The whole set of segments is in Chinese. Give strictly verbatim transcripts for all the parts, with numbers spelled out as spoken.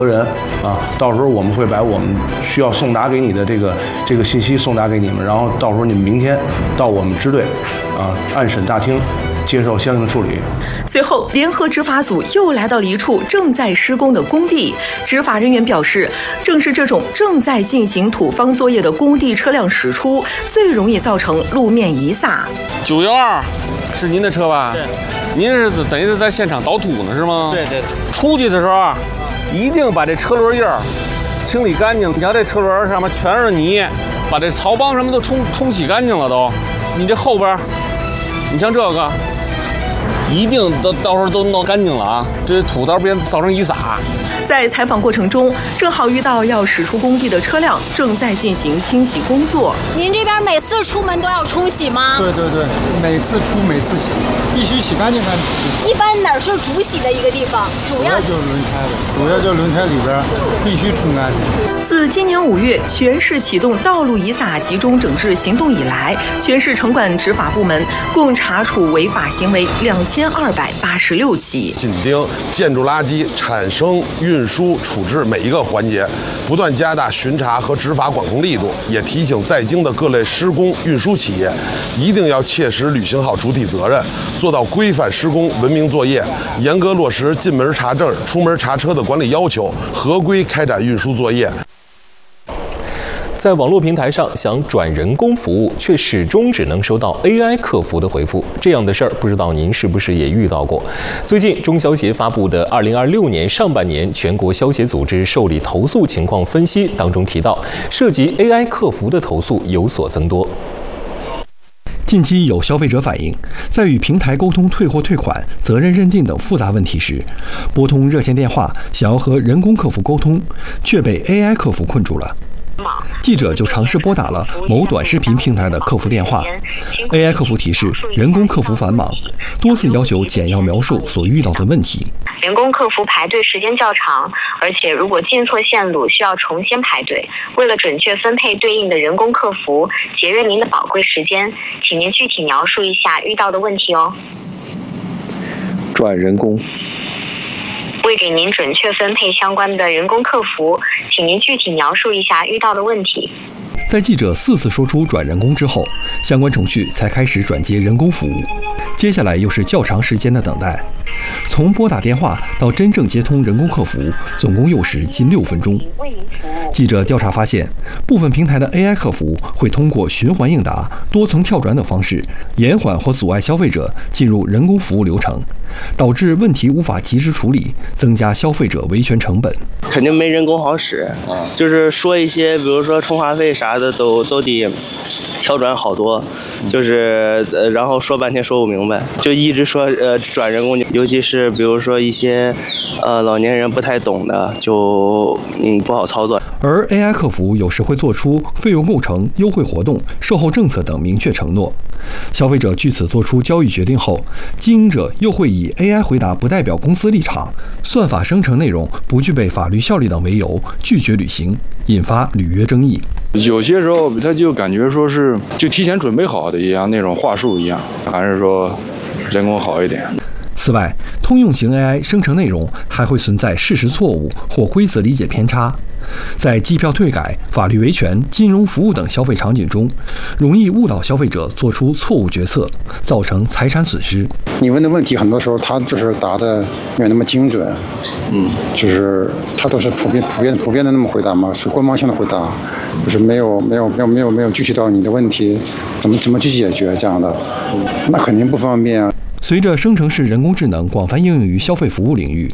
人啊，到时候我们会把我们需要送达给你的这个这个信息送达给你们，然后到时候你们明天到我们支队啊案审大厅接受相应的处理。 随后，联合执法组又来到了一处正在施工的工地。执法人员表示，正是这种正在进行土方作业的工地车辆驶出，最容易造成路面遗撒。 九幺二是您的车吧？ 对。 您是等于是在现场倒土呢，是吗？ 对对。 出去的时候，一定把这车轮印儿清理干净。你看这车轮上面全是泥，把这槽帮什么都冲冲洗干净了都。你这后边，你像这个。一定到到时候都弄干净了啊！这土到别造成遗撒。 在采访过程中，正好遇到要驶出工地的车辆正在进行清洗工作。 您这边每次出门都要冲洗吗？ 对对对，每次出每次洗，必须洗干净才洗。 一般哪儿是主洗的一个地方？主要就是轮胎的，主要就是轮胎里边必须冲干净。 自今年五月全市启动道路遗撒集中整治行动以来，全市城管执法部门共查处违法行为两千二百八十六起。 紧盯建筑垃圾产生、运输、处置每一个环节，不断加大巡查和执法管控力度，也提醒在京的各类施工运输企业，一定要切实履行好主体责任，做到规范施工、文明作业，严格落实进门查证、出门查车的管理要求，合规开展运输作业。 在网络平台上想转人工服务，却始终只能收到 A I 客服的回复，这样的事儿不知道您是不是也遇到过？最近中消协发布的二零二六年上半年全国消协组织受理投诉情况分析当中提到，涉及 A I 客服的投诉有所增多。 近期有消费者反映，在与平台沟通退货退款、责任认定等复杂问题时，拨通热线电话想要和人工客服沟通，却被 A I 客服困住了。记者就尝试拨打了某短视频平台的客服电话 ，A I 客服提示人工客服繁忙，多次要求简要描述所遇到的问题。 人工客服排队时间较长，而且如果进错线路需要重新排队。为了准确分配对应的人工客服，节约您的宝贵时间，请您具体描述一下遇到的问题哦。 转人工。 为给您准确分配相关的人工客服，请您具体描述一下遇到的问题。 在记者四次说出转人工之后，相关程序才开始转接人工服务，接下来又是较长时间的等待。从拨打电话到真正接通人工客服，总共又是近六分钟。记者调查发现，部分平台的 A I 客服会通过循环应答、多层跳转等方式，延缓或阻碍消费者进入人工服务流程，导致问题无法及时处理，增加消费者维权成本。 肯定没人工好使，就是说一些，比如说充话费啥的都都得跳转好多，就是呃，然后说半天说不明白，就一直说呃转人工，尤其是比如说一些呃老年人不太懂的，就嗯不好操作。 而 A I 客服有时会做出费用构成、优惠活动、售后政策等明确承诺，消费者据此做出交易决定后，经营者又会以 A I 回答不代表公司立场、算法生成内容不具备法律效力等为由拒绝履行，引发履约争议。 有些时候他就感觉说是就提前准备好的一样，那种话术一样，还是说人工好一点。 此外，通用型 A I 生成内容还会存在事实错误或规则理解偏差，在机票退改、法律维权、金融服务等消费场景中，容易误导消费者做出错误决策，造成财产损失。 你问的问题很多时候他就是答的没有那么精准，嗯，就是他都是普遍、普遍、普遍的那么回答嘛，是官方性的回答，就是没有、没有、没有、没有、没有具体到你的问题怎么怎么去解决这样的，嗯，那肯定不方便啊。 随着生成式人工智能广泛应用于消费服务领域，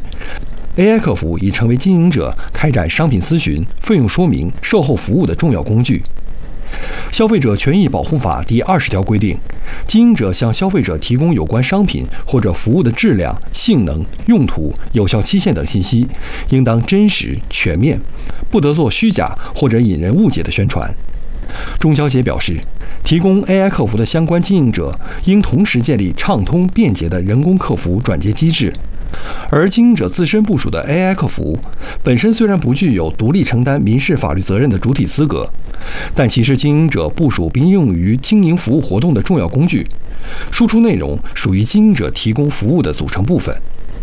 A I 客服已成为经营者开展商品咨询、费用说明、售后服务的重要工具。消费者权益保护法第二十条规定，经营者向消费者提供有关商品或者服务的质量、性能、用途、有效期限等信息，应当真实全面，不得做虚假或者引人误解的宣传。中消协表示，提供 A I 客服的相关经营者应同时建立畅通便捷的人工客服转接机制。而经营者自身部署的 A I 客服本身虽然不具有独立承担民事法律责任的主体资格，但其是经营者部署并应用于经营服务活动的重要工具，输出内容属于经营者提供服务的组成部分。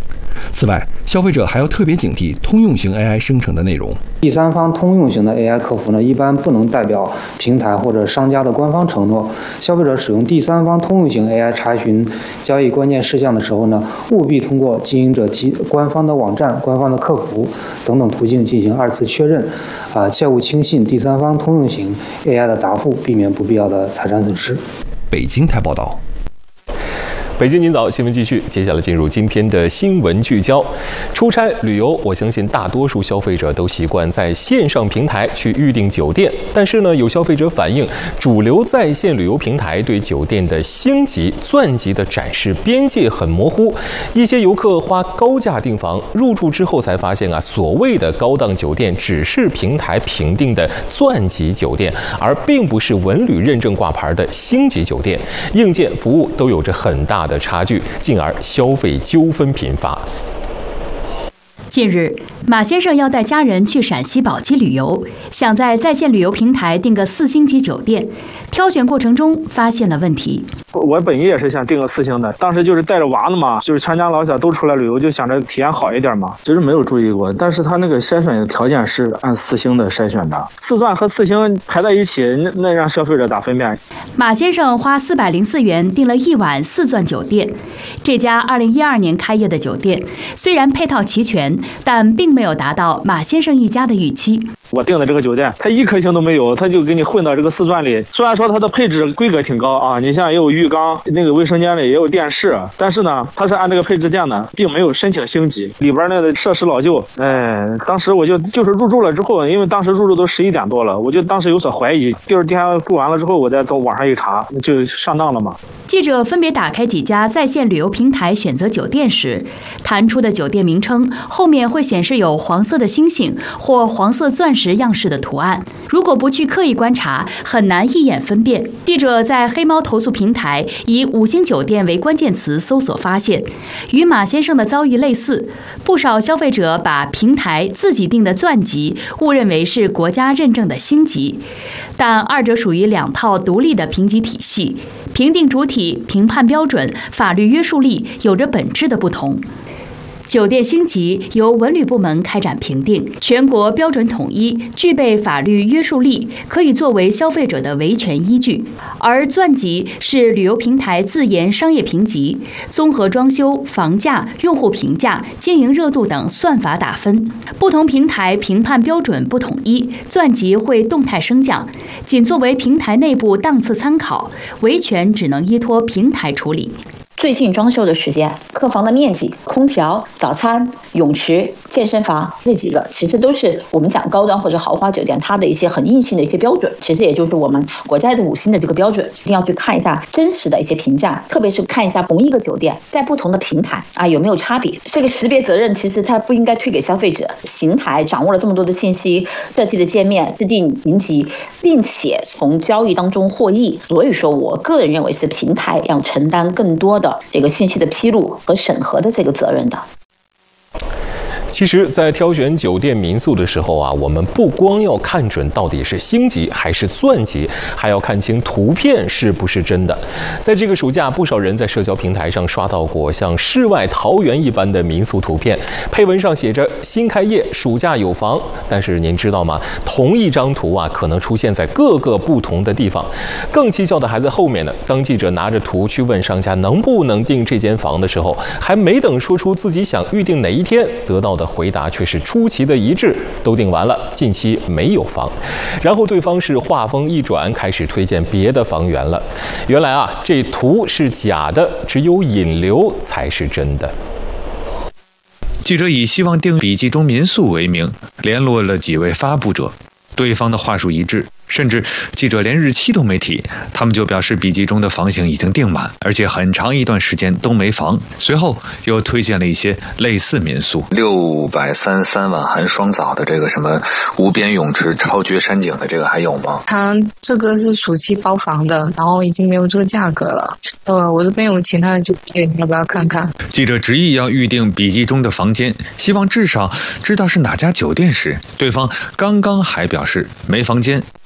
此外，消费者还要特别警惕通用型 A I 生成的内容。 第三方通用型的 A I 客服呢，一般不能代表平台或者商家的官方承诺。消费者使用第三方通用型 A I 查询交易关键事项的时候呢，务必通过经营者提官方的网站、官方的客服等等途径进行二次确认，啊，切勿轻信第三方通用型 A I 的答复，避免不必要的财产损失。 北京台报道。 北京今早新闻继续，接下来进入今天的新闻聚焦。出差旅游，我相信大多数消费者都习惯在线上平台去预订酒店，但是呢，有消费者反映，主流在线旅游平台对酒店的星级、钻级的展示边界很模糊。一些游客花高价订房，入住之后才发现啊，所谓的高档酒店只是平台评定的钻级酒店，而并不是文旅认证挂牌的星级酒店，硬件服务都有着很大的差距，进而消费纠纷频发。 近日，马先生要带家人去陕西宝鸡旅游，想在在线旅游平台订个四星级酒店，挑选过程中发现了问题。 我本意也是想订个四星的，当时就是带着娃子嘛，就是全家老小都出来旅游，就想着体验好一点嘛。其实没有注意过，但是他那个筛选的条件是按四星的筛选的，四钻和四星排在一起，那那让消费者咋分辨？ 马先生花四百零四元订了一晚四钻酒店，这家二零一二年开业的酒店，虽然配套齐全，但并没有达到马先生一家的预期。 我订的这个酒店，它一颗星都没有，它就给你混到这个四钻里。虽然说它的配置规格挺高啊，你像也有浴缸，那个卫生间里也有电视，但是呢，它是按这个配置建的，并没有申请星级。里边那个设施老旧，哎，当时我就就是入住了之后，因为当时入住都十一点多了，我就当时有所怀疑。第二天住完了之后，我再从网上一查，就上当了嘛。 记者分别打开几家在线旅游平台选择酒店时，弹出的酒店名称后面会显示有黄色的星星或黄色钻石样式的图案，如果不去刻意观察，很难一眼分辨。记者在黑猫投诉平台以五星酒店为关键词搜索发现，与马先生的遭遇类似，不少消费者把平台自己定的钻级误认为是国家认证的星级，但二者属于两套独立的评级体系，评定主体、评判标准、法律约束力有着本质的不同。酒店星级由文旅部门开展评定，全国标准统一，具备法律约束力，可以作为消费者的维权依据。而钻级是旅游平台自研商业评级，综合装修、房价、用户评价、经营热度等算法打分，不同平台评判标准不统一，钻级会动态升降，仅作为平台内部档次参考，维权只能依托平台处理。 最近装修的时间、客房的面积、空调、早餐、泳池、健身房这几个，其实都是我们讲高端或者豪华酒店它的一些很硬性的一些标准。其实也就是我们国家的五星的这个标准，一定要去看一下真实的一些评价，特别是看一下同一个酒店在不同的平台啊有没有差别。这个识别责任其实它不应该推给消费者，平台掌握了这么多的信息，设计的界面、制定评级，并且从交易当中获益。所以说，我个人认为是平台要承担更多的这个信息的披露和审核的这个责任的。 其实，在挑选酒店民宿的时候啊，我们不光要看准到底是星级还是钻级，还要看清图片是不是真的。在这个暑假，不少人在社交平台上刷到过像世外桃源一般的民宿图片，配文上写着“新开业，暑假有房”。但是您知道吗？同一张图啊，可能出现在各个不同的地方。更蹊跷的还在后面呢。当记者拿着图去问商家能不能订这间房的时候，还没等说出自己想预定哪一天，得到的回答却是出奇的一致，都订完了，近期没有房。然后对方是话锋一转，开始推荐别的房源了。原来啊，这图是假的，只有引流才是真的。 记者以希望订笔记中民宿为名，联络了几位发布者，对方的话术一致，甚至记者连日期都没提，他们就表示笔记中的房型已经订满，而且很长一段时间都没房。随后又推荐了一些类似民宿， 六百三十三晚含双早的这个什么无边泳池、超绝山景的这个还有吗？ 它这个是暑期包房的，然后已经没有这个价格了。呃，我这边有其他的酒店，要不要看看？ 记者执意要预订笔记中的房间，希望至少知道是哪家酒店时，对方刚刚还表示没房间。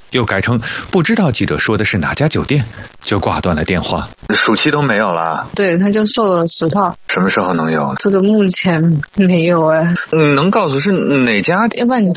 又改成不知道记者说的是哪家酒店，就挂断了电话。 暑期都没有了？ 对，他就售了十套。 什么时候能有？ 这个目前没有哎。 嗯，能告诉是哪家？ 要不然你